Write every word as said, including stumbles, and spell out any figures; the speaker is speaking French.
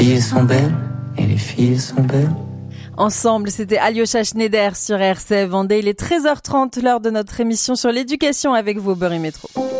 filles sont belles, et les filles sont belles. Ensemble, c'était Alyosha Schneider sur R C F Vendée. Il est treize heures trente, l'heure de notre émission sur l'éducation avec vous, Beurre et Métro.